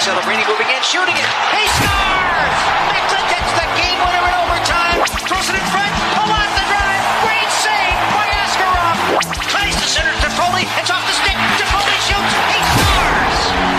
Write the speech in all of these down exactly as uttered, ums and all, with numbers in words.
Celebrini moving in, shooting it. He scores! Macklin gets the game winner in overtime. Throws it in front. Pull off the drive. Great save by Askarov. Tries to center to Foley. It's off the stick. Foley shoots. He scores!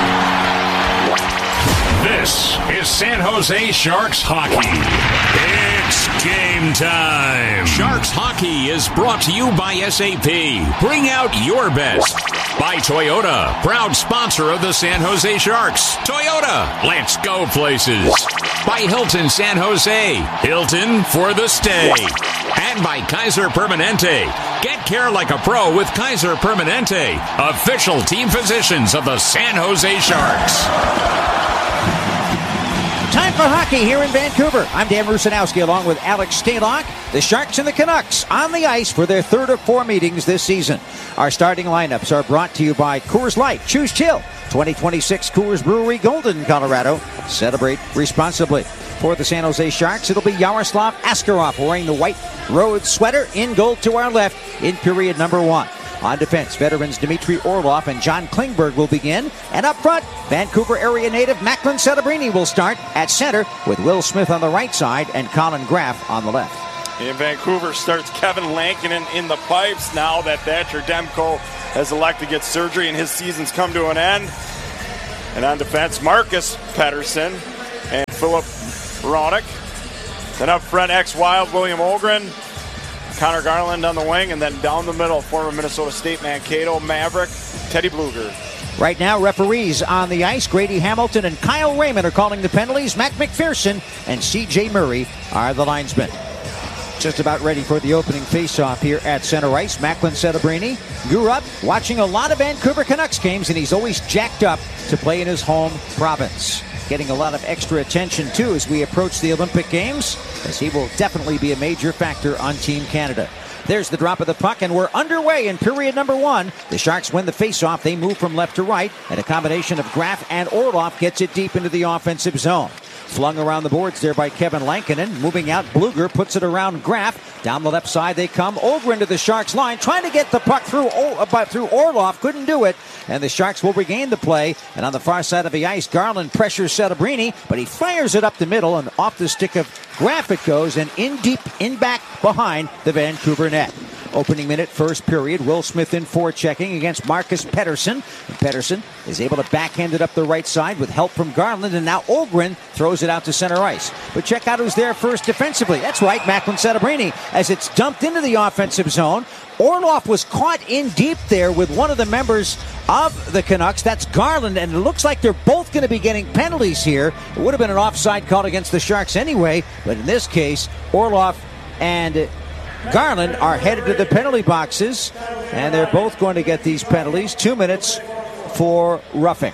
This is San Jose Sharks hockey. It's game time. Sharks hockey is brought to you by S A P. Bring out your best. By Toyota, proud sponsor of the San Jose Sharks. Toyota, let's go places. By Hilton San Jose, Hilton for the stay. And by Kaiser Permanente. Get care like a pro with Kaiser Permanente, official team physicians of the San Jose Sharks. Time for hockey here in Vancouver. I'm Dan Rusanowski along with Alex Stalock. The Sharks and the Canucks on the ice for their third of four meetings this season. Our starting lineups are brought to you by Coors Light. Choose chill. twenty twenty-six Coors Brewery, Golden, Colorado. Celebrate responsibly. For the San Jose Sharks, it'll be Yaroslav Askarov wearing the white road sweater in goal to our left in period number one. On defense, veterans Dmitry Orlov and John Klingberg will begin. And up front, Vancouver area native Macklin Celebrini will start at center with Will Smith on the right side and Colin Graff on the left. In Vancouver starts Kevin Lankinen in the pipes now that Thatcher Demko has elected to get surgery and his season's come to an end. And on defense, Marcus Pettersson and Philip Hronek. Then up front, ex-Wild William Ogren. Connor Garland on the wing, and then down the middle, former Minnesota State Mankato Maverick, Teddy Bluger. Right now, referees on the ice, Grady Hamilton and Kyle Raymond are calling the penalties. Matt McPherson and C J Murray are the linesmen. Just about ready for the opening faceoff here at center ice. Macklin Celebrini grew up watching a lot of Vancouver Canucks games, and he's always jacked up to play in his home province. Getting a lot of extra attention, too, as we approach the Olympic Games, as he will definitely be a major factor on Team Canada. There's the drop of the puck, and we're underway in period number one. The Sharks win the faceoff. They move from left to right, and a combination of Graff and Orlov gets it deep into the offensive zone. Flung around the boards there by Kevin Lankinen. Moving out, Bluger puts it around Graff. Down the left side they come. Ogren to the Sharks line, trying to get the puck through, uh, through Orlov. Couldn't do it. And the Sharks will regain the play. And on the far side of the ice, Garland pressures Celebrini, but he fires it up the middle, and off the stick of Graff it goes, and in deep, in back behind the Vancouver net. Opening minute, first period. Will Smith in forechecking against Marcus Pettersson. And Pettersson is able to backhand it up the right side with help from Garland, and now Ogren throws it out to center ice. But check out who's there first defensively. That's right, Macklin Celebrini, as it's dumped into the offensive zone. Orlov was caught in deep there with one of the members of the Canucks. That's Garland, and it looks like they're both going to be getting penalties here. It would have been an offside call against the Sharks anyway, but in this case, Orlov and Garland are headed to the penalty boxes, and they're both going to get these penalties. Two minutes for roughing.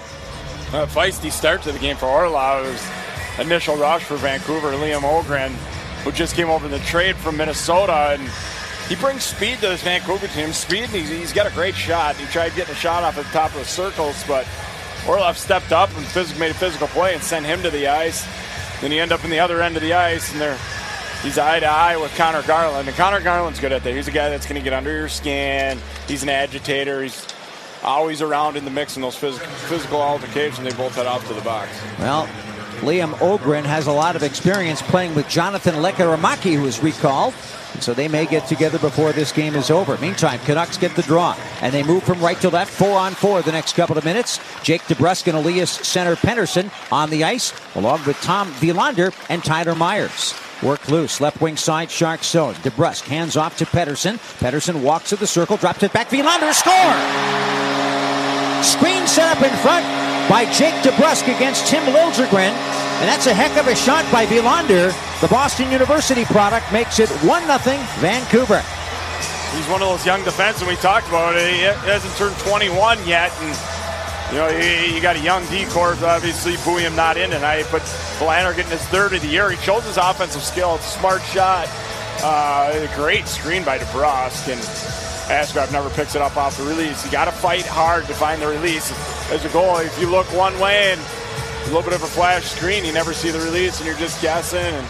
A feisty start to the game for Orlov. It was initial rush for Vancouver. Liam Ogren, who just came over in the trade from Minnesota, and he brings speed to this Vancouver team. Speed, and he's, he's got a great shot. He tried getting a shot off at the top of the circles, but Orlov stepped up and phys- made a physical play and sent him to the ice. Then he ended up in the other end of the ice, and they're he's eye to eye with Connor Garland. And Connor Garland's good at that. He's a guy that's going to get under your skin. He's an agitator. He's always around in the mix in those phys- physical altercations. They both head off to the box. Well, Liam Ogren has a lot of experience playing with Jonathan Lekaramaki, who is recalled. And so they may get together before this game is over. Meantime, Canucks get the draw, and they move from right to left, four on four the next couple of minutes. Jake DeBrusk and Elias Center Pettersson on the ice, along with Tom Wielander and Tyler Myers. Work loose, left wing side, Sharks zone. DeBrusk hands off to Pettersson. Pettersson walks to the circle, drops it back. Wielander, score! Screen set up in front by Jake DeBrusk against Tim Liljegren. And that's a heck of a shot by Wielander. The Boston University product makes it one nothing Vancouver. He's one of those young defensemen we talked about. He hasn't turned twenty-one yet. And, you know, you, you got a young D-corps, obviously, Bouillon not in tonight. But Wielander getting his third of the year. He shows his offensive skill. It's a smart shot. Uh, a great screen by DeBrusk. And Askarov never picks it up off the release. You got to fight hard to find the release. As a goal, if you look one way and a little bit of a flash screen, you never see the release, and you're just guessing. And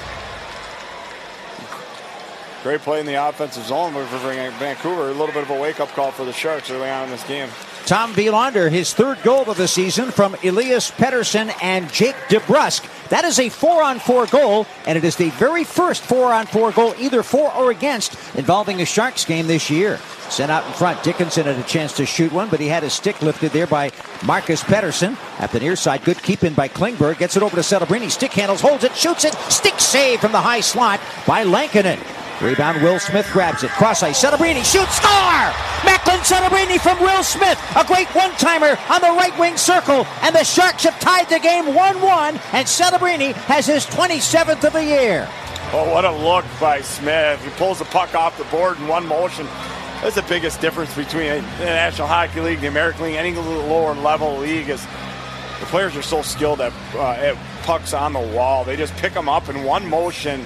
great play in the offensive zone for Vancouver. A little bit of a wake-up call for the Sharks early on in this game. Tom Wilander, his third goal of the season from Elias Pettersson and Jake DeBrusk. That is a four-on-four goal, and it is the very first four-on-four goal, either for or against, involving a Sharks game this year. Sent out in front. Dickinson had a chance to shoot one, but he had his stick lifted there by Marcus Pettersson. At the near side, good keep-in by Klingberg. Gets it over to Celebrini. Stick handles, holds it, shoots it. Stick save from the high slot by Lankinen. Rebound, Will Smith grabs it. Cross ice, Celebrini shoots, score! Macklin Celebrini from Will Smith. A great one-timer on the right wing circle. And the Sharks have tied the game one one. And Celebrini has his twenty-seventh of the year. Oh, what a look by Smith. He pulls the puck off the board in one motion. That's the biggest difference between the National Hockey League, the American League, any lower level league is the players are so skilled at, uh, at pucks on the wall. They just pick them up in one motion.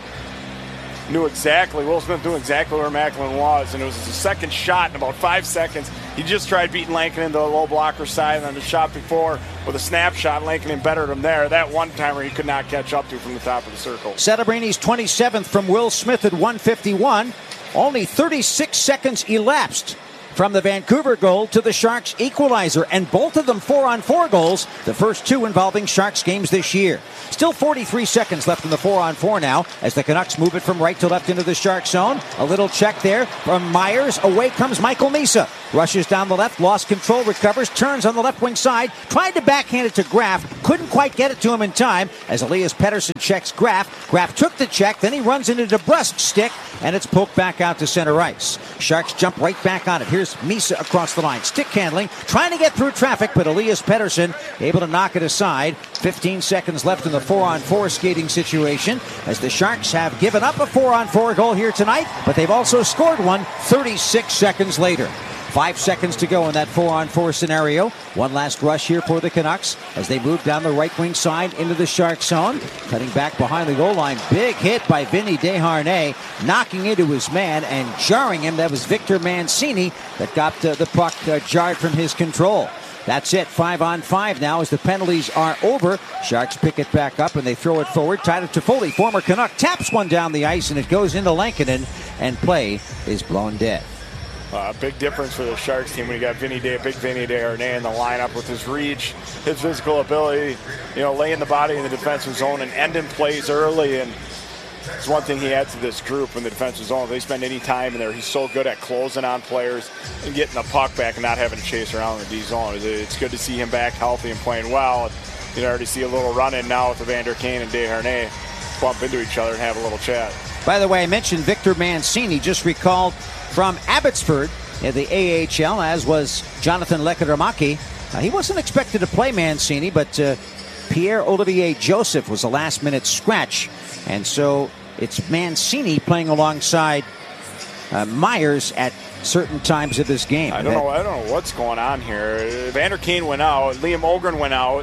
Knew exactly, Will Smith knew exactly where Macklin was, and it was his second shot in about five seconds. He just tried beating Lankinen into the low blocker side, and then the shot before with a snapshot, Lankinen bettered him there. That one-timer he could not catch up to from the top of the circle. Celebrini's twenty-seventh from Will Smith at one fifty-one. Only thirty-six seconds elapsed from the Vancouver goal to the Sharks equalizer, and both of them four-on-four goals, the first two involving Sharks games this year. Still forty-three seconds left in the four-on-four now as the Canucks move it from right to left into the Shark zone. A little check there from Myers. Away comes Michael Misa. Rushes down the left, lost control, recovers, turns on the left wing side, tried to backhand it to Graf, couldn't quite get it to him in time as Elias Pettersson checks Graf. Graf took the check, then he runs into DeBrusk's stick, and it's poked back out to center ice. Sharks jump right back on it. Here's Misa across the line. Stick handling, trying to get through traffic, but Elias Pettersson able to knock it aside. fifteen seconds left in the four-on-four skating situation as the Sharks have given up a four-on-four goal here tonight, but they've also scored one thirty-six seconds later. Five seconds to go in that four-on-four scenario. One last rush here for the Canucks as they move down the right wing side into the Shark zone. Cutting back behind the goal line. Big hit by Vinny Desharnais, knocking into his man and jarring him. That was Victor Mancini that got uh, the puck uh, jarred from his control. That's it. Five on five now as the penalties are over. Sharks pick it back up and they throw it forward. Tyler Toffoli, former Canuck, taps one down the ice and it goes into Lankinen and play is blown dead. A uh, big difference for the Sharks team when you got Vinny Day, big Vinny Desharnais in the lineup with his reach, his physical ability, you know, laying the body in the defensive zone and ending plays early. And it's one thing he adds to this group in the defensive zone. If they spend any time in there, he's so good at closing on players and getting the puck back and not having to chase around in the D zone. It's good to see him back healthy and playing well. You can already see a little run-in now with Evander Kane and Desharnais bump into each other and have a little chat. By the way, I mentioned Victor Mancini, just recalled from Abbotsford in the A H L, as was Jonathan Lekkerimäki. Uh, he wasn't expected to play Mancini, but uh, Pierre-Olivier Joseph was a last-minute scratch. And so it's Mancini playing alongside uh, Myers at certain times of this game. I don't know. I don't know what's going on here. Evander Kane went out. Liam Ogren went out.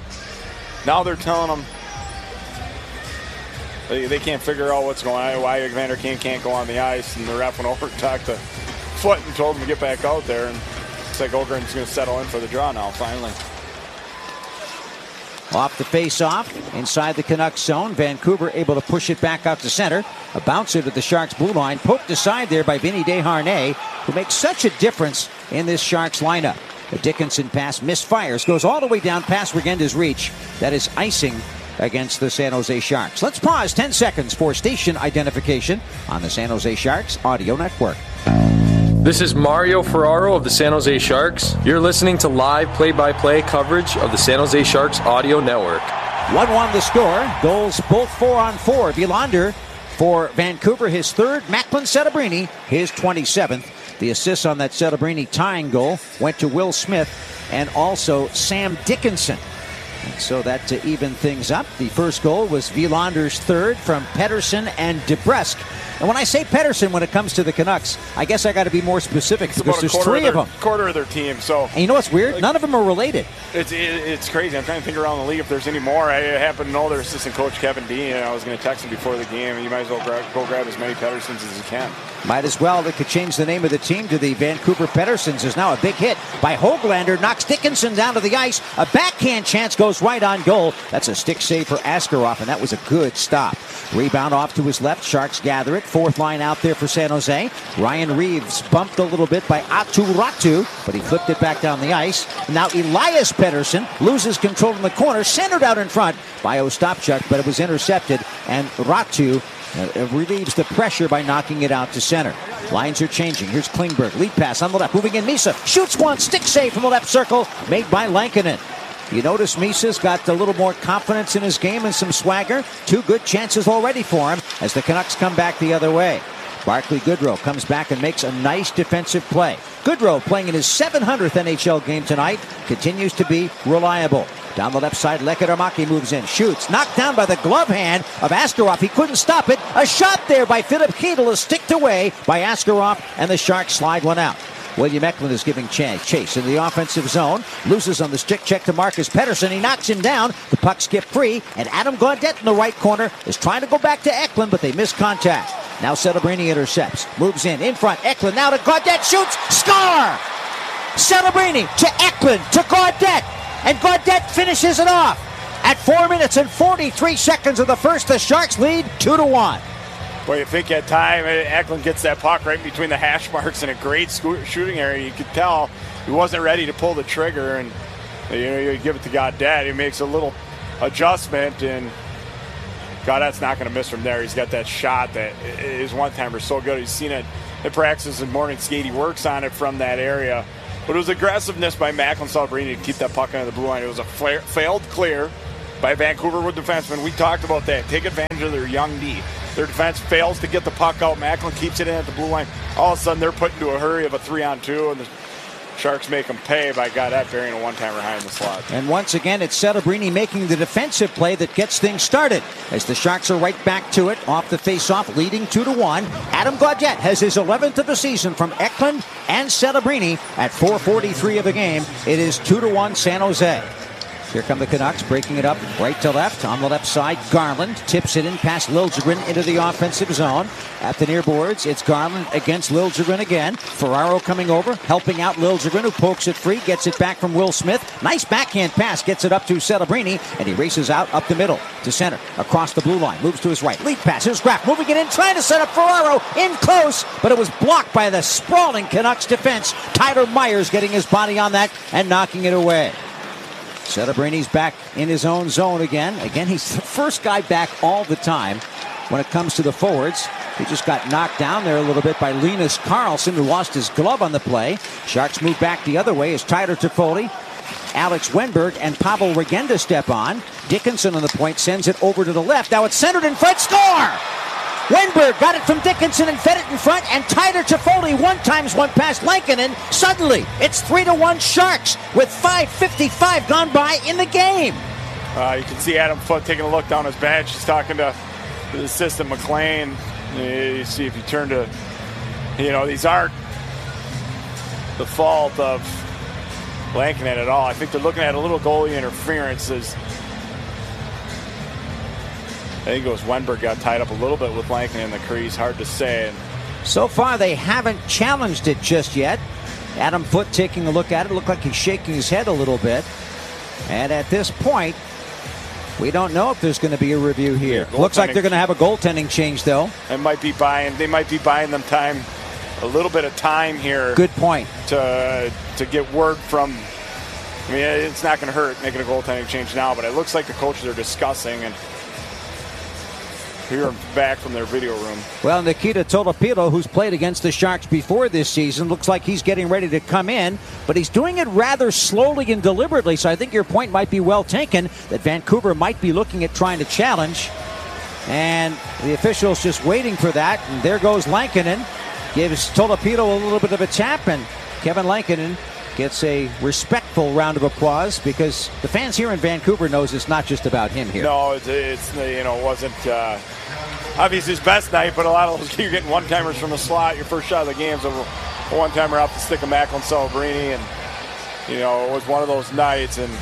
Now they're telling him they, they can't figure out what's going on. Why Evander Kane can't go on the ice, and the ref went over and talked to Foot and told him to get back out there. And it's like Ogren's going to settle in for the draw now. Finally. Off the face-off, inside the Canucks zone. Vancouver able to push it back out to center. A bouncer to the Sharks blue line. Poked aside there by Vinny Desharnais, who makes such a difference in this Sharks lineup. The Dickinson pass misfires. Goes all the way down past Regenda's reach. That is icing against the San Jose Sharks. Let's pause ten seconds for station identification on the San Jose Sharks Audio Network. This is Mario Ferraro of the San Jose Sharks. You're listening to live play-by-play coverage of the San Jose Sharks Audio Network. one one the score. Goals both four on four. Wilander for Vancouver, his third. Macklin Celebrini, his twenty-seventh. The assists on that Celebrini tying goal went to Will Smith and also Sam Dickinson. And so that to even things up, the first goal was Wilander's third from Pettersson and DeBrusk. And when I say Pettersson, when it comes to the Canucks, I guess I got to be more specific it's because there's three of, their, of them. Quarter of their team. So, and you know what's weird? None of them are related. It's it, it's crazy. I'm trying to think around the league if there's any more. I happen to know their assistant coach Kevin Dean, and I was going to text him before the game. You might as well grab, go grab as many Petterssons as you can. Might as well. They could change the name of the team to the Vancouver Petterssons. Is now a big hit by Höglander. Knocks Dickinson down to the ice. A backhand chance goes right on goal. That's a stick save for Askarov, and that was a good stop. Rebound off to his left. Sharks gather it. Fourth line out there for San Jose. Ryan Reeves bumped a little bit by Aatu Räty, but he flipped it back down the ice. Now Elias Pettersson loses control in the corner, centered out in front by Ostapchuk, but it was intercepted, and Räty uh, relieves the pressure by knocking it out to center. Lines are changing. Here's Klingberg. Lead pass on the left. Moving in Misa. Shoots one. Stick save from the left circle. Made by Lankinen. You notice Misa's got a little more confidence in his game and some swagger. Two good chances already for him as the Canucks come back the other way. Barclay Goodrow comes back and makes a nice defensive play. Goodrow, playing in his seven hundredth N H L game tonight, continues to be reliable. Down the left side, Lekkerimäki moves in, shoots, knocked down by the glove hand of Askarov. He couldn't stop it. A shot there by Philip Chytil is sticked away by Askarov, and the Sharks slide one out. William Eklund is giving chase in the offensive zone. Loses on the stick check to Marcus Pettersson. He knocks him down. The puck skipped free, and Adam Gaudette in the right corner is trying to go back to Eklund, but they miss contact. Now Celebrini intercepts. Moves in, in front. Eklund now to Gaudette. Shoots. Score! Celebrini to Eklund to Gaudette. And Gaudette finishes it off. At four minutes and forty-three seconds of the first, the Sharks lead two to one. Well, you think at time, Eklund gets that puck right between the hash marks in a great shooting area. You could tell he wasn't ready to pull the trigger, and you know you give it to Gaudette. He makes a little adjustment, and Gaudette's not going to miss from there. He's got that shot that his one-timer is so good. He's seen it in practice and morning skate. He works on it from that area. But it was aggressiveness by Macklin Celebrini to keep that puck under the blue line. It was a flare, failed clear by Vancouver with defensemen. We talked about that. Take advantage of their young D. Their defense fails to get the puck out. Macklin keeps it in at the blue line. All of a sudden, they're put into a hurry of a three-on-two, and the Sharks make them pay by Gaudette burying a one-timer high in the slot. And once again, it's Celebrini making the defensive play that gets things started as the Sharks are right back to it off the face-off, leading two to one. Adam Gaudette has his eleventh of the season from Eklund and Celebrini at four forty-three of the game. It is two to one San Jose. Here come the Canucks, breaking it up right to left. On the left side, Garland tips it in past Liljegren into the offensive zone. At the near boards, it's Garland against Liljegren again. Ferraro coming over, helping out Liljegren, who pokes it free, gets it back from Will Smith. Nice backhand pass, gets it up to Celebrini, and he races out up the middle to center, across the blue line, moves to his right. Lead pass, here's Graf, moving it in, trying to set up Ferraro, in close, but it was blocked by the sprawling Canucks defense. Tyler Myers getting his body on that and knocking it away. Celebrini's back in his own zone again. Again, he's the first guy back all the time when it comes to the forwards. He just got knocked down there a little bit by Linus Karlsson, who lost his glove on the play. Sharks move back the other way as Tyler Toffoli, Alex Wenberg, and Pavel Regenda step on. Dickinson on the point sends it over to the left. Now it's centered in front. Score! Wenberg got it from Dickinson and fed it in front, and Tyler Toffoli one times one past Lankinen. Suddenly, it's three to one Sharks with five fifty-five gone by in the game. Uh, you can see Adam Foote taking a look down his bench. He's talking to the assistant McLean. You see if you turn to, you know, these aren't the fault of Lankinen at all. I think they're looking at a little goalie interference as I think it was Wenberg got tied up a little bit with Lankinen in the crease. Hard to say. And so far, they haven't challenged it just yet. Adam Foote taking a look at it. Looked like he's shaking his head a little bit. And at this point, we don't know if there's going to be a review here. Yeah, looks like they're going to have a goaltending change, though. They might be buying. They might be buying them time, a little bit of time here. Good point. To to get word from. I mean, it's not going to hurt making a goaltending change now, but it looks like the coaches are discussing and. Here back from their video room. Well, Nikita Tolopilo, who's played against the Sharks before this season, looks like he's getting ready to come in, but he's doing it rather slowly and deliberately, so I think your point might be well taken that Vancouver might be looking at trying to challenge, and the official's just waiting for that, and there goes Lankinen, gives Tolopilo a little bit of a tap, and Kevin Lankinen gets a respectful round of applause because the fans here in Vancouver knows it's not just about him here. No, it's, it's you know, it wasn't uh, obviously his best night, but a lot of those, you're getting one-timers from the slot. Your first shot of the game is a one-timer off the stick of Macklin Celebrini, and, you know, it was one of those nights, and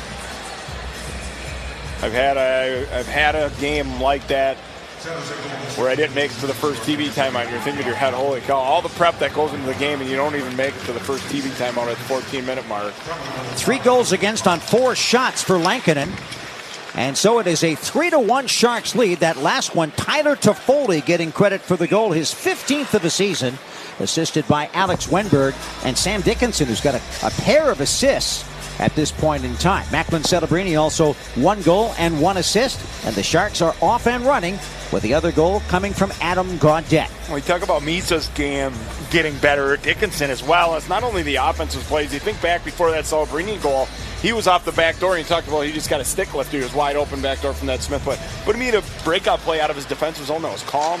I've had a, I've had a game like that where I didn't make it to the first T V timeout. You're thinking in your head, holy cow, all the prep that goes into the game and you don't even make it to the first T V timeout at the fourteen minute mark. Three goals against on four shots for Lankinen. And so it is a three to one Sharks lead. That last one, Tyler Toffoli getting credit for the goal, his fifteenth of the season, assisted by Alex Wenberg and Sam Dickinson, who's got a, a pair of assists at this point in time. Macklin Celebrini also one goal and one assist, and the Sharks are off and running with the other goal coming from Adam Gaudette. We talk about Misa's game getting better, Dickinson as well. It's not only the offensive plays. You think back before that Celebrini goal, he was off the back door, and he talked about he just got a stick lift. He was wide open back door from that Smith play. But he made a breakout play out of his defensive zone that was calm.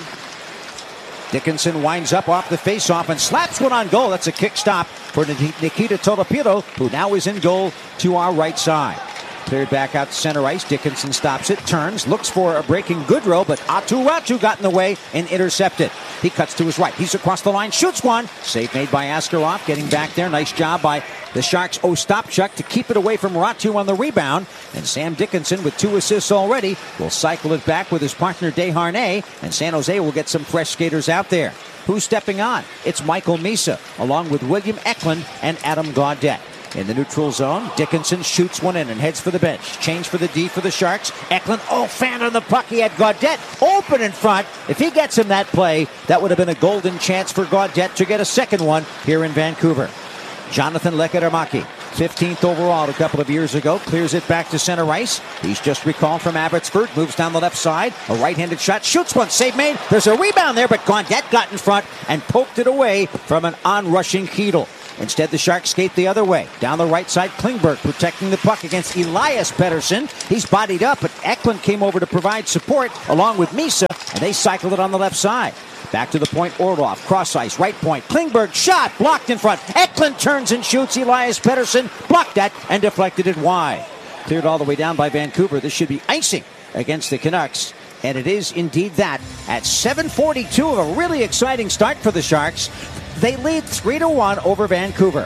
Dickinson winds up off the faceoff and slaps one on goal. That's a kick stop for Nikita Tolopilo, who now is in goal to our right side. Cleared back out to center ice. Dickinson stops it, turns, looks for a breaking Goodrow, but Aatu Räty got in the way and intercepted. He cuts to his right. He's across the line, shoots one. Save made by Askarov, getting back there. Nice job by the Sharks' Ostapchuk to keep it away from Räty on the rebound. And Sam Dickinson, with two assists already, will cycle it back with his partner Desharnais, and San Jose will get some fresh skaters out there. Who's stepping on? It's Michael Misa, along with William Eklund and Adam Gaudette. In the neutral zone, Dickinson shoots one in and heads for the bench. Change for the D for the Sharks. Eklund, oh, fan on the puck. He had Gaudette open in front. If he gets him that play, that would have been a golden chance for Gaudette to get a second one here in Vancouver. Jonathan Lekkerimäki, fifteenth overall a couple of years ago, clears it back to center ice. He's just recalled from Abbotsford, moves down the left side. A right-handed shot, shoots one, save made. There's a rebound there, but Gaudette got in front and poked it away from an onrushing Keedle. Instead, the Sharks skate the other way. Down the right side, Klingberg protecting the puck against Elias Pettersson. He's bodied up, but Eklund came over to provide support along with Misa, and they cycled it on the left side. Back to the point, Orlov, cross ice, right point. Klingberg shot, blocked in front. Eklund turns and shoots. Elias Pettersson blocked that and deflected it wide. Cleared all the way down by Vancouver. This should be icing against the Canucks. And it is indeed that. At seven forty-two of a really exciting start for the Sharks. They lead three to one over Vancouver.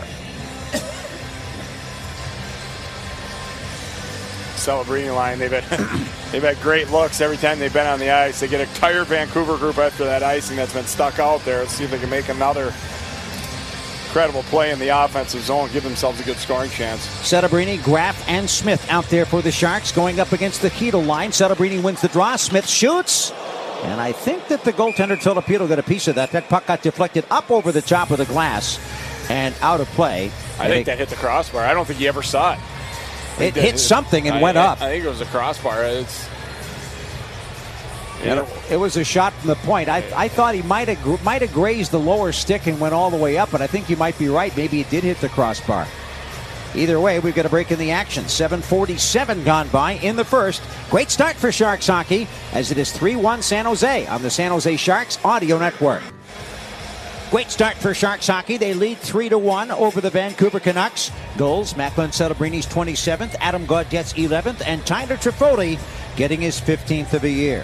Celebrini line, they've had, they've had great looks every time they've been on the ice. They get a tired Vancouver group after that icing that's been stuck out there. Let's see if they can make another incredible play in the offensive zone, give themselves a good scoring chance. Celebrini, Graf, and Smith out there for the Sharks, going up against the Keedle line. Celebrini wins the draw. Smith shoots. And I think that the goaltender Tolopilo got a piece of that. That puck got deflected up over the top of the glass and out of play. I think that hit the crossbar. I don't think he ever saw it. It hit something and I, went I, up. I think it was a crossbar. It's, you know, it was a shot from the point. I, I thought he might have might have grazed the lower stick and went all the way up, but I think you might be right. Maybe it did hit the crossbar. Either way, we've got a break in the action. seven forty-seven gone by in the first. Great start for Sharks hockey as it is three one San Jose on the San Jose Sharks Audio Network. Great start for Sharks hockey. They lead three to one over the Vancouver Canucks. Goals, Macklin Celebrini's twenty-seventh, Adam Gaudette's eleventh, and Tyler Toffoli getting his fifteenth of the year.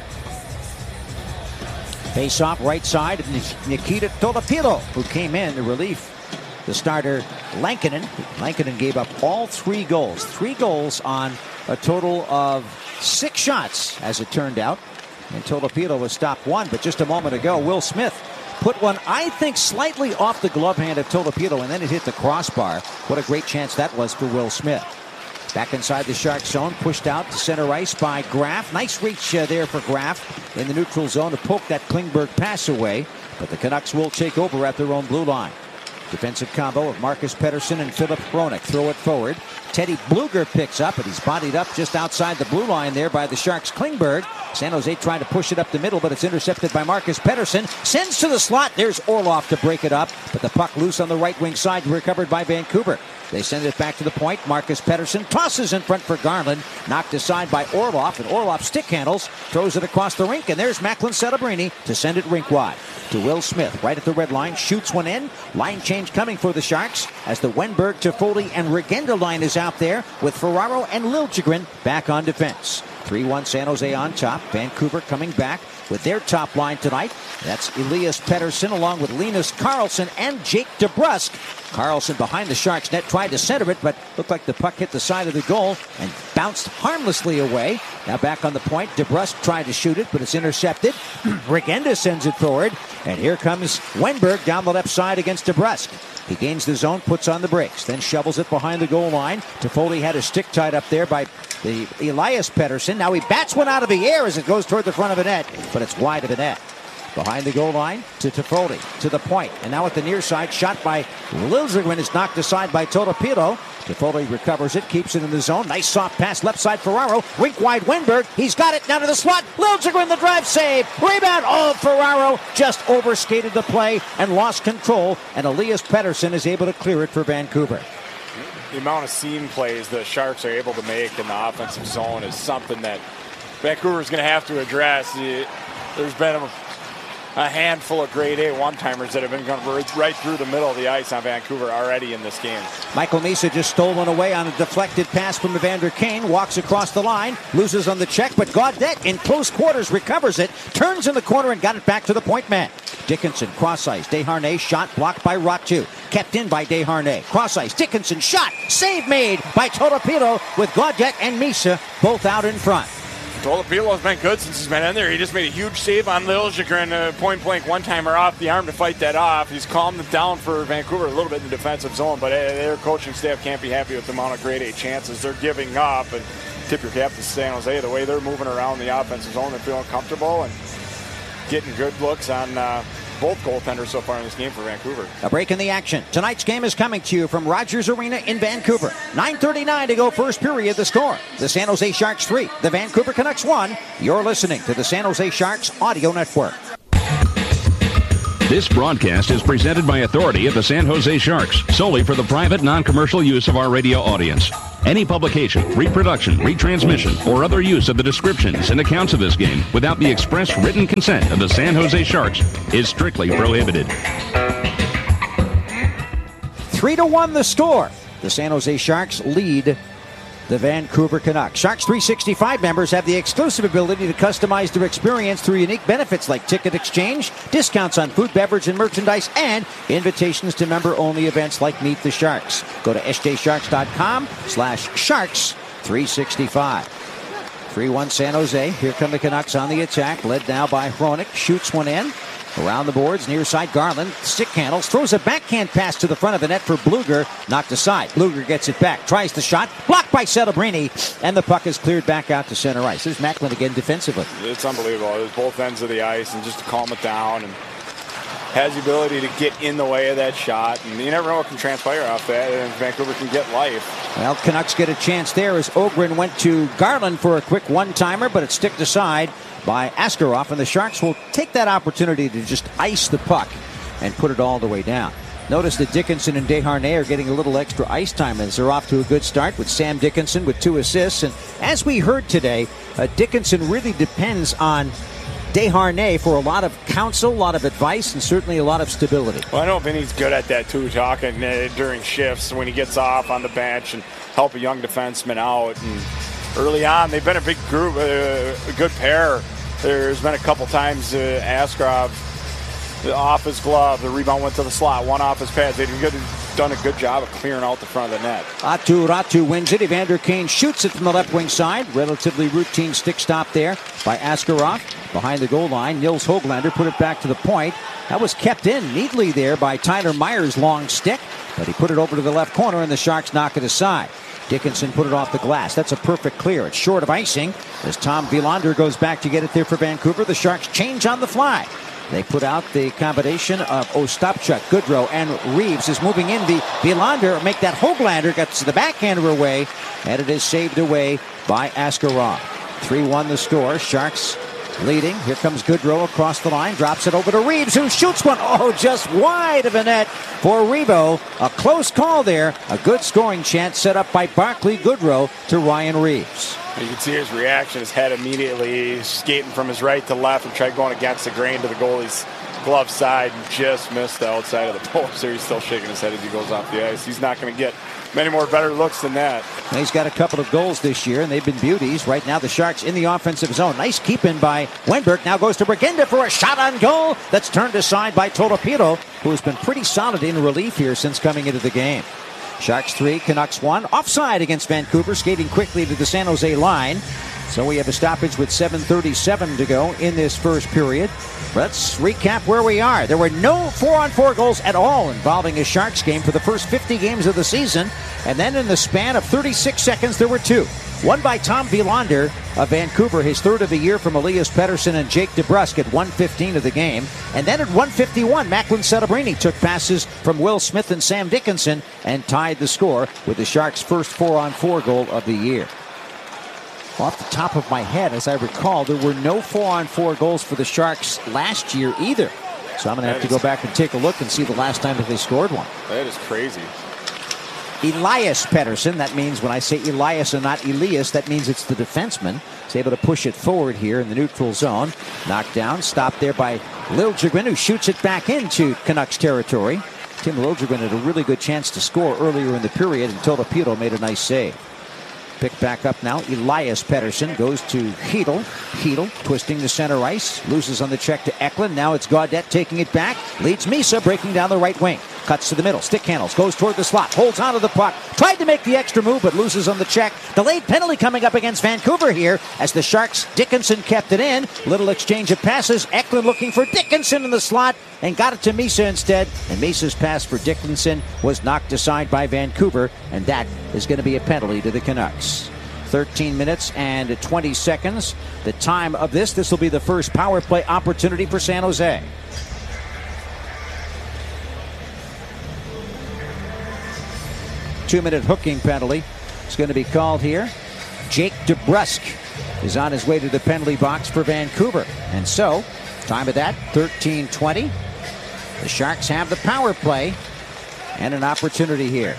Face-off right side of Nikita Tolopilo, who came in to relief the starter Lankinen. Lankinen gave up all three goals. Three goals on a total of six shots, as it turned out. And Tolopilo was stopped one, but just a moment ago, Will Smith put one, I think, slightly off the glove hand of Tolopilo, and then it hit the crossbar. What a great chance that was for Will Smith. Back inside the Sharks zone, pushed out to center ice by Graf. Nice reach uh, there for Graf in the neutral zone to poke that Klingberg pass away. But the Canucks will take over at their own blue line. Defensive combo of Marcus Pettersson and Philip Hronek. Throw it forward. Teddy Bluger picks up, and he's bodied up just outside the blue line there by the Sharks' Klingberg. San Jose trying to push it up the middle, but it's intercepted by Marcus Pettersson. Sends to the slot. There's Orlov to break it up, but the puck loose on the right wing side, recovered by Vancouver. They send it back to the point. Marcus Pettersson tosses in front for Garland. Knocked aside by Orlov, and Orlov stick handles, throws it across the rink, and there's Macklin Celebrini to send it rink wide. To Will Smith, right at the red line, shoots one in. Line change coming for the Sharks as the Wenberg, Toffoli, and Regenda line is out there with Ferraro and Liljegren back on defense. three one San Jose on top. Vancouver coming back with their top line tonight. That's Elias Pettersson along with Linus Karlsson and Jake DeBrusk. Karlsson behind the Sharks net tried to center it, but looked like the puck hit the side of the goal and bounced harmlessly away. Now back on the point. DeBrusk tried to shoot it, but it's intercepted. Regenda sends it forward, and here comes Wenberg down the left side against DeBrusk. He gains the zone, puts on the brakes, then shovels it behind the goal line. Toffoli had his stick tied up there by the Elias Pettersson. Now he bats one out of the air as it goes toward the front of the net, but it's wide of the net. Behind the goal line to Toffoli, to the point. And now at the near side, shot by Liljegren is knocked aside by Totopilo. Toffoli recovers it, keeps it in the zone. Nice soft pass, left side Ferraro. Rink wide Wenberg. He's got it, down to the slot. Liljegren, the drive save. Rebound. Oh, Ferraro just overskated the play and lost control. And Elias Pettersson is able to clear it for Vancouver. The amount of seam plays the Sharks are able to make in the offensive zone is something that Vancouver is going to have to address. There's been a A handful of grade A one-timers that have been going right through the middle of the ice on Vancouver already in this game. Michael Misa just stole one away on a deflected pass from Evander Kane. Walks across the line, loses on the check, but Gaudette in close quarters recovers it, turns in the corner and got it back to the point man. Dickinson, cross ice. Desharnais shot blocked by Ratu. Kept in by Desharnais. Cross ice. Dickinson shot. Save made by Totopilo with Gaudette and Misa both out in front. Tolopilo has been good since he's been in there. He just made a huge save on Liljegren, a point-blank one-timer off the arm to fight that off. He's calmed it down for Vancouver a little bit in the defensive zone, but their coaching staff can't be happy with the amount of grade A chances they're giving up. And tip your cap to San Jose. The way they're moving around the offensive zone, they're feeling comfortable and getting good looks on uh, both goaltenders so far in this game for Vancouver. A break in the action. Tonight's game is coming to you from Rogers Arena in Vancouver. nine thirty-nine to go first period. The score, the San Jose Sharks three, the Vancouver Canucks one. You're listening to the San Jose Sharks Audio Network. This broadcast is presented by authority of the San Jose Sharks, solely for the private, non-commercial use of our radio audience. Any publication, reproduction, retransmission, or other use of the descriptions and accounts of this game without the express written consent of the San Jose Sharks is strictly prohibited. Three to one the score. The San Jose Sharks lead the Vancouver Canucks. Sharks three sixty-five members have the exclusive ability to customize their experience through unique benefits like ticket exchange, discounts on food, beverage, and merchandise, and invitations to member-only events like Meet the Sharks. Go to s j sharks dot com slash sharks three sixty-five. three one San Jose. Here come the Canucks on the attack, led now by Hronik. Shoots one in. Around the boards, near side Garland, stick handles, throws a backhand pass to the front of the net for Bluger, knocked aside. Bluger gets it back, tries the shot, blocked by Celebrini, and the puck is cleared back out to center ice. There's Macklin again defensively. It's unbelievable. There's both ends of the ice, and just to calm it down, and has the ability to get in the way of that shot, and you never know what can transpire off that, and Vancouver can get life. Well, Canucks get a chance there as Ogren went to Garland for a quick one-timer, but it's sticked aside by Askarov, and the Sharks will take that opportunity to just ice the puck and put it all the way down. Notice that Dickinson and Desharnais are getting a little extra ice time as they're off to a good start with Sam Dickinson with two assists. And as we heard today, uh, Dickinson really depends on Desharnais for a lot of counsel, a lot of advice, and certainly a lot of stability. Well, I know Vinny's good at that too, talking uh, during shifts when he gets off on the bench and help a young defenseman out. And early on, they've been a big group, uh, a good pair. There's been a couple times uh, Askarov off his glove, the rebound went to the slot, one off his pads. They've good, done a good job of clearing out the front of the net. Atu Ratu wins it. Evander Kane shoots it from the left wing side. Relatively routine stick stop there by Askarov. Behind the goal line, Nils Höglander put it back to the point. That was kept in neatly there by Tyler Myers' long stick, but he put it over to the left corner and the Sharks knock it aside. Dickinson put it off the glass. That's a perfect clear. It's short of icing as Tom Wilander goes back to get it there for Vancouver. The Sharks change on the fly. They put out the combination of Ostapchuk, Goodrow, and Reeves is moving in. The Wilander make that Höglander gets the backhander away, and it is saved away by Askarov. three one the score. Sharks leading. Here comes Goodrow across the line. Drops it over to Reeves, who shoots one. Oh, just wide of the net for Revo. A close call there. A good scoring chance set up by Barclay Goodrow to Ryan Reeves. You can see his reaction, his head immediately skating from his right to left and tried going against the grain to the goalie's glove side and just missed the outside of the post there. He's still shaking his head as he goes off the ice. He's not going to get many more better looks than that. And he's got a couple of goals this year, and they've been beauties. Right now, the Sharks in the offensive zone. Nice keep-in by Wenberg. Now goes to Brigenda for a shot on goal that's turned aside by Tolopilo, who has been pretty solid in relief here since coming into the game. Sharks three, Canucks one. Offside against Vancouver, skating quickly to the San Jose line. So we have a stoppage with seven thirty-seven to go in this first period. Let's recap where we are. There were no four-on-four goals at all involving a Sharks game for the first fifty games of the season. And then in the span of thirty-six seconds, there were two. One by Tom Wielander of Vancouver, his third of the year, from Elias Pettersson and Jake DeBrusk at one fifteen of the game. And then at one fifty-one, Macklin Celebrini took passes from Will Smith and Sam Dickinson and tied the score with the Sharks' first four-on-four goal of the year. Off the top of my head, as I recall, there were no four-on-four goals for the Sharks last year either. So I'm going to have to go back and take a look and see the last time that they scored one. That is crazy. Elias Pettersson, that means when I say Elias and not Elias, that means it's the defenseman. He's able to push it forward here in the neutral zone. Knocked down, stopped there by Liljegren, who shoots it back into Canucks territory. Tim Liljegren had a really good chance to score earlier in the period, and Toto Pito made a nice save. Picked back up now. Elias Pettersson goes to Hedl. Hedl twisting the center ice. Loses on the check to Eklund. Now it's Gaudette taking it back. Leads Misa, breaking down the right wing. Cuts to the middle. Stick handles. Goes toward the slot. Holds onto the puck. Tried to make the extra move, but loses on the check. Delayed penalty coming up against Vancouver here as the Sharks. Dickinson kept it in. Little exchange of passes. Eklund looking for Dickinson in the slot and got it to Misa instead. And Misa's pass for Dickinson was knocked aside by Vancouver, and that is going to be a penalty to the Canucks. thirteen minutes and twenty seconds. The time of this. This will be the first power play opportunity for San Jose. Two-minute hooking penalty is going to be called here. Jake DeBrusk is on his way to the penalty box for Vancouver. And so, time of that, thirteen twenty. The Sharks have the power play and an opportunity here.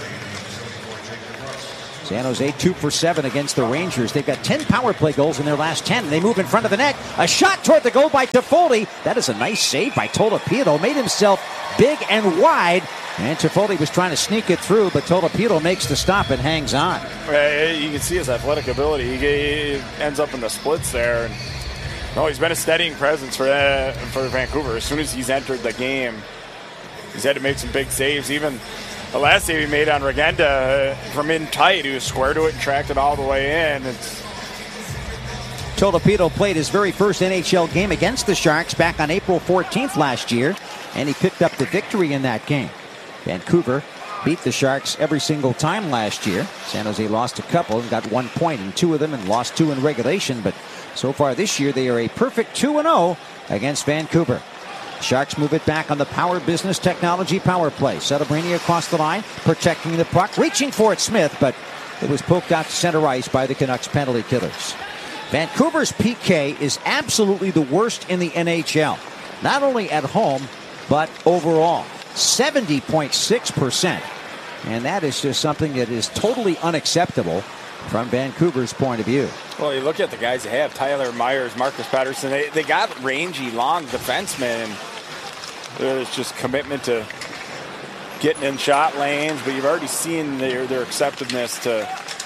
San Jose two for seven against the Rangers. They've got ten power play goals in their last ten. They move in front of the net. A shot toward the goal by Toffoli. That is a nice save by Tolopilo. Made himself big and wide. And Toffoli was trying to sneak it through, but Tolopilo makes the stop and hangs on. You can see his athletic ability. He ends up in the splits there. And, no, he's been a steadying presence for uh, for Vancouver. As soon as he's entered the game, he's had to make some big saves. Even the last save he made on Regenda from in tight, he was square to it and tracked it all the way in. It's Tolopilo played his very first N H L game against the Sharks back on April fourteenth last year, and he picked up the victory in that game. Vancouver beat the Sharks every single time last year. San Jose lost a couple and got one point in two of them and lost two in regulation, but so far this year they are a perfect two and oh against Vancouver. Sharks move it back on the Power Business Technology power play. Celebrini across the line, protecting the puck, reaching for it, Smith, but it was poked out to center ice by the Canucks penalty killers. Vancouver's P K is absolutely the worst in the N H L. Not only at home, but overall. seventy point six percent. And that is just something that is totally unacceptable from Vancouver's point of view. Well, you look at the guys they have, Tyler Myers, Marcus Patterson, they, they got rangy, long defensemen. There's just commitment to getting in shot lanes, but you've already seen their, their acceptedness to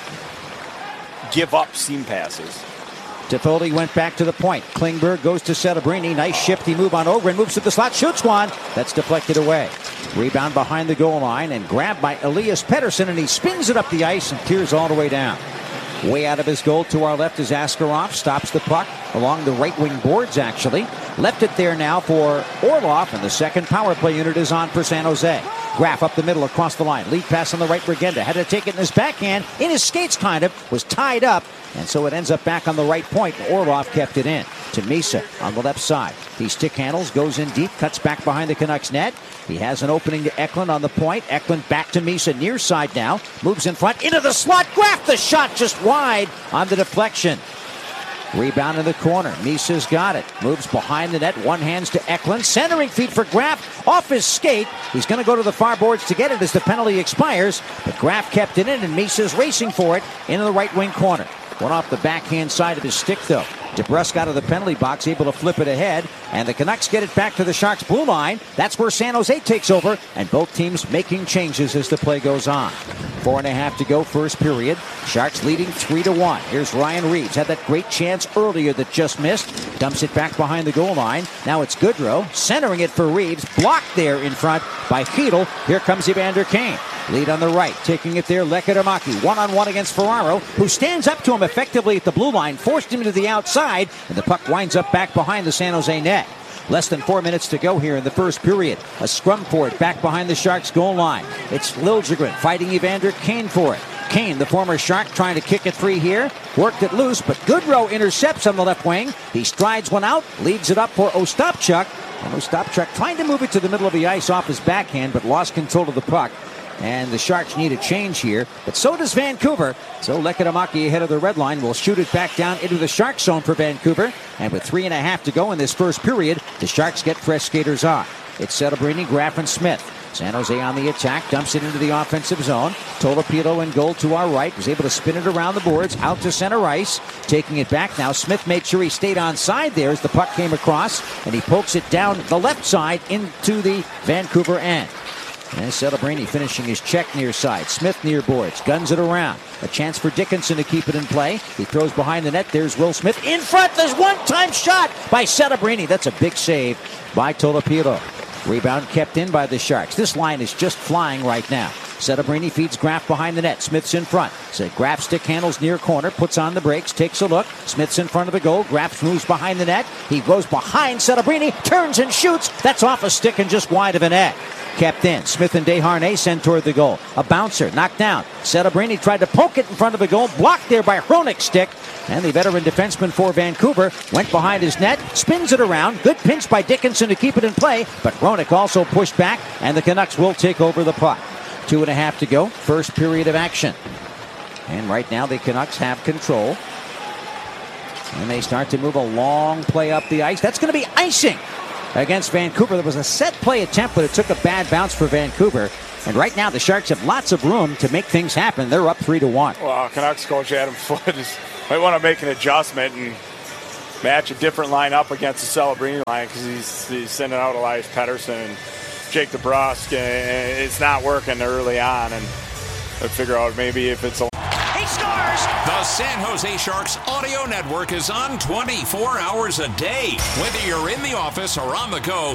give up seam passes. Toffoli went back to the point. Klingberg goes to Celebrini. Nice shifty move on Ogren. Moves to the slot. Shoots one. That's deflected away. Rebound behind the goal line and grabbed by Elias Pettersson, and he spins it up the ice and clears all the way down. Way out of his goal to our left is Askarov. Stops the puck along the right wing boards, actually. Left it there now for Orlov, and the second power play unit is on for San Jose. Graf up the middle across the line. Lead pass on the right. Regenda had to take it in his backhand. In his skates, kind of. Was tied up. And so it ends up back on the right point. Orlov kept it in to Misa on the left side. He stick handles, goes in deep, cuts back behind the Canucks net. He has an opening to Eklund on the point. Eklund back to Misa, near side now. Moves in front, into the slot. Graf the shot just wide on the deflection. Rebound in the corner. Misa's got it. Moves behind the net. One hands to Eklund. Centering feed for Graf. Off his skate. He's going to go to the far boards to get it as the penalty expires. But Graf kept it in, and Misa's racing for it into the right wing corner. One off the backhand side of his stick, though. DeBrusk out of the penalty box, able to flip it ahead. And the Canucks get it back to the Sharks' blue line. That's where San Jose takes over. And both teams making changes as the play goes on. Four and a half to go, first period. Sharks leading three to one. Here's Ryan Reeves. Had that great chance earlier that just missed. Dumps it back behind the goal line. Now it's Goodrow centering it for Reeves. Blocked there in front by Fiedel. Here comes Evander Kane. Lead on the right. Taking it there, Lekkerimäki. One-on-one against Ferraro, who stands up to him effectively at the blue line. Forced him to the outside, and the puck winds up back behind the San Jose net. Less than four minutes to go here in the first period. A scrum for it back behind the Sharks goal line. It's Liljegren fighting Evander Kane for it. Kane, the former Shark, trying to kick it free here. Worked it loose, but Goodrow intercepts on the left wing. He strides one out, leads it up for Ostapchuk. And Ostapchuk trying to move it to the middle of the ice off his backhand, but lost control of the puck. And the Sharks need a change here, but so does Vancouver. So Lekkerimäki ahead of the red line will shoot it back down into the Shark zone for Vancouver. And with three and a half to go in this first period, the Sharks get fresh skaters on. It's Celebrini, Graf, and Smith. San Jose on the attack, dumps it into the offensive zone. Tolopilo in goal to our right, was able to spin it around the boards, out to center ice. Taking it back now, Smith made sure he stayed on side there as the puck came across, and he pokes it down the left side into the Vancouver end. And Celebrini finishing his check near side. Smith near boards. Guns it around. A chance for Dickinson to keep it in play. He throws behind the net. There's Will Smith. In front. There's one-time shot by Celebrini. That's a big save by Tolopilo. Rebound kept in by the Sharks. This line is just flying right now. Celebrini feeds Graf behind the net. Smith's in front. So Graf stick handles near corner. Puts on the brakes. Takes a look. Smith's in front of the goal. Graf moves behind the net. He goes behind Celebrini. Turns and shoots. That's off a stick and just wide of a net. Kept in. Smith and Desharnais sent toward the goal. A bouncer knocked down. Celebrini tried to poke it in front of the goal. Blocked there by Hronek's stick. And the veteran defenseman for Vancouver went behind his net. Spins it around. Good pinch by Dickinson to keep it in play. But Hronek also pushed back. And the Canucks will take over the puck. Two and a half to go. First period of action. And right now the Canucks have control. And they start to move a long play up the ice. That's going to be icing against Vancouver. There was a set play attempt, but it took a bad bounce for Vancouver. And right now the Sharks have lots of room to make things happen. They're up three to one. Well, Canucks coach Adam Foote is, might want to make an adjustment and match a different lineup against the Celebrini line, because he's, he's sending out Elias Pettersson and Jake DeBrusk, and it's not working early on. And I figure out maybe if it's a He scores! The San Jose Sharks audio network is on twenty-four hours a day. Whether you're in the office or on the go,